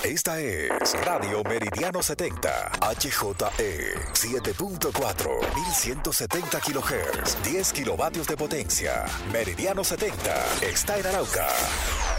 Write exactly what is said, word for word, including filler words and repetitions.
Esta es Radio Meridiano setenta, H J E siete punto cuatro, mil ciento setenta kilohertz, diez kilovatios de potencia. Meridiano setenta está en Arauca.